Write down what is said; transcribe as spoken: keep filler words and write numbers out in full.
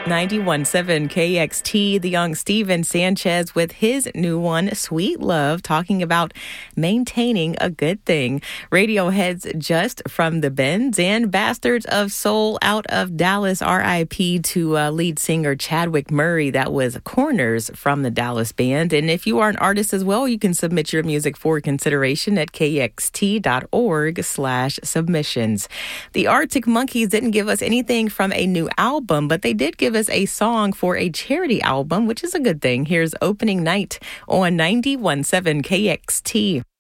ninety-one point seven K X T, the young Steven Sanchez with his new one, Sweet Love, talking about maintaining a good thing. Radiohead's Just from the Bends and Bastards of Soul out of Dallas, R I P to uh, lead singer Chadwick Murray. That was Corners from the Dallas band. And if you are an artist as well, you can submit your music for consideration at kxt.org slash submissions. The Arctic Monkeys didn't give us anything from a new album, but they did give us a song for a charity album, which is a good thing. Here's Opening Night on ninety-one point seven K X T.